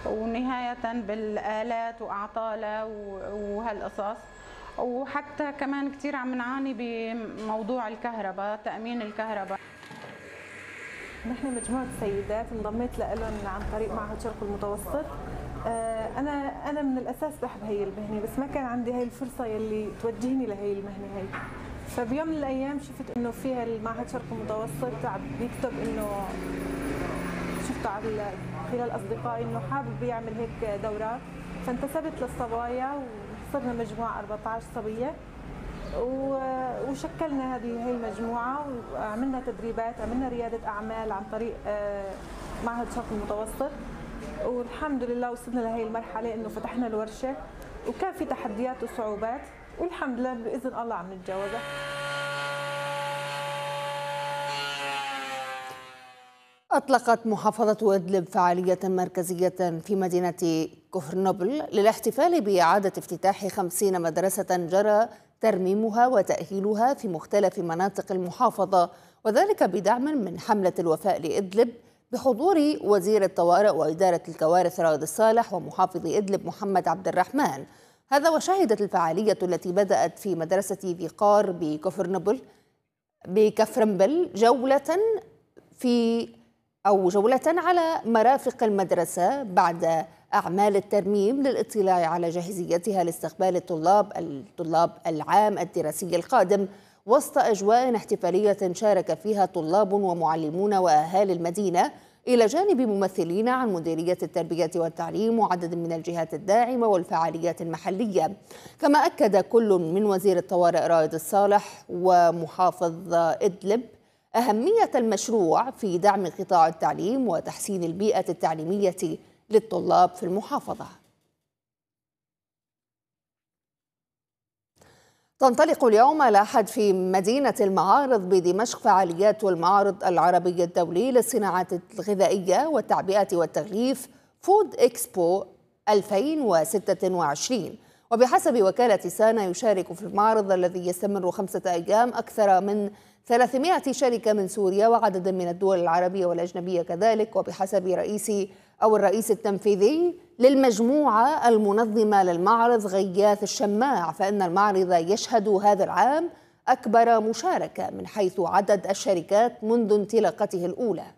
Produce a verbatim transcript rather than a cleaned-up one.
ونهاية بالآلات وأعطالها وهالقصص. وحتى كمان كثير عم نعاني بموضوع الكهرباء، تأمين الكهرباء. نحن مجموعة سيدات انضميت لهم عن طريق معهد شرق المتوسط. أنا أنا من الأساس بحب هي المهنة، بس ما كان عندي هي الفرصة يلي توجهني لهي المهنة هي. فبيوم من الأيام شفت إنه فيها المعهد شرق المتوسط عم بيكتب إنه شفته على خلال أصدقائي إنه حابب يعمل هيك دورات، فانتسبت للصبايا وصرنا مجموعة أربعة عشر صبية، وشكلنا هذه هي المجموعة وعملنا تدريبات، عملنا ريادة أعمال عن طريق معهد شرق المتوسط، والحمد لله وصلنا لهي المرحلة إنه فتحنا الورشة، وكان في تحديات وصعوبات، والحمد لله بإذن الله عم نتجاوزها. أطلقت محافظة إدلب فعالية مركزية في مدينة كفرنبل للاحتفال بإعادة افتتاح خمسين مدرسة جرى ترميمها وتأهيلها في مختلف مناطق المحافظة، وذلك بدعم من حملة الوفاء لإدلب بحضور وزير الطوارئ وإدارة الكوارث رائد الصالح ومحافظ إدلب محمد عبد الرحمن. هذا وشهدت الفعالية التي بدأت في مدرسة ذي قار بكفرنبل بكفرنبل جولة في أو جولة على مرافق المدرسة بعد أعمال الترميم للاطلاع على جاهزيتها لاستقبال الطلاب الطلاب العام الدراسي القادم، وسط أجواء احتفالية شارك فيها طلاب ومعلمون وأهالي المدينة إلى جانب ممثلين عن مديرية التربية والتعليم وعدد من الجهات الداعمة والفعاليات المحلية. كما أكد كل من وزير الطوارئ رائد الصالح ومحافظ إدلب أهمية المشروع في دعم قطاع التعليم وتحسين البيئة التعليمية للطلاب في المحافظة. تنطلق اليوم الأحد في مدينة المعارض بدمشق فعاليات المعرض العربي الدولي للصناعات الغذائية والتعبئة والتغليف فود إكسبو ألفين وستة وعشرين. وبحسب وكالة سانا يشارك في المعرض الذي يستمر خمسة أيام أكثر من ثلاثمائة شركة من سوريا وعدد من الدول العربية والأجنبية كذلك. وبحسب رئيس أو الرئيس التنفيذي للمجموعة المنظمة للمعرض غياث الشماع، فإن المعرض يشهد هذا العام أكبر مشاركة من حيث عدد الشركات منذ انطلاقته الأولى.